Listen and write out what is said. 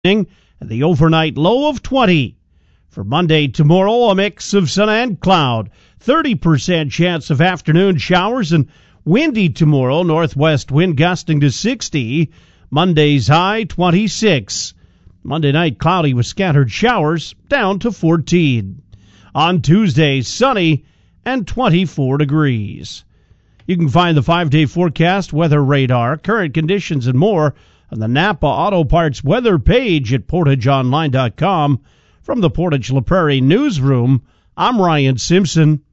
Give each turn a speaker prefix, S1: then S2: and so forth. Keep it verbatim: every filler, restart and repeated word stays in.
S1: and the overnight low of twenty. For Monday tomorrow, a mix of sun and cloud. thirty percent chance of afternoon showers and windy tomorrow, northwest wind gusting to sixty. Monday's high twenty-six. Monday night cloudy with scattered showers, down to fourteen. On Tuesday, sunny and twenty-four degrees. You can find the five-day forecast, weather radar, current conditions, and more on the Napa Auto Parts weather page at portage online dot com. From the Portage La Prairie newsroom, I'm Ryan Simpson.